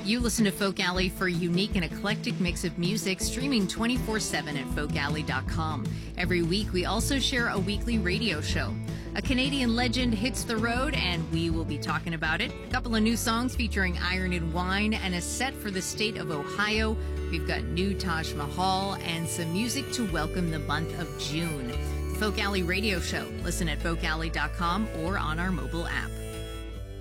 You listen to Folk Alley for a unique and eclectic mix of music, streaming 24/7 at folkalley.com. Every week, we also share a weekly radio show. A Canadian legend hits the road, and we will be talking about it. A couple of new songs featuring Iron and Wine, and a set for the state of Ohio. We've got new Taj Mahal, and some music to welcome the month of June. The Folk Alley Radio Show. Listen at folkalley.com or on our mobile app.